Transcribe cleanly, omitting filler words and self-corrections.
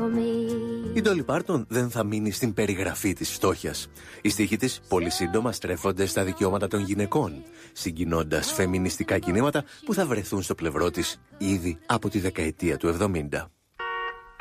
Η Ντόλι Πάρτον δεν θα μείνει στην περιγραφή της φτώχειας. Οι στίχοι της πολύ σύντομα στρέφονται στα δικαιώματα των γυναικών, συγκινώντας φεμινιστικά κινήματα που θα βρεθούν στο πλευρό της ήδη από τη δεκαετία του 70.